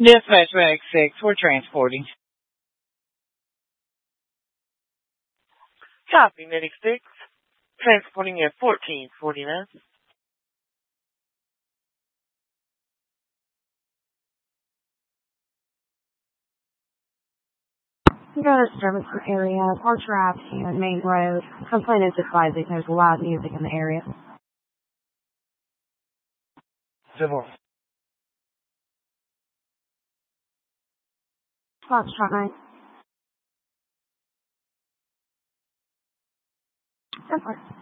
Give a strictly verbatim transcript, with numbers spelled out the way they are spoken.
Dispatch Mag six, we're transporting. Copy, Medic six. Transporting at fourteen forty-nine. You got a disturbance in the area. Car trapped and main road. Complaint is advising there's loud music in the area. Civil. Foxtrot nine. Go for it.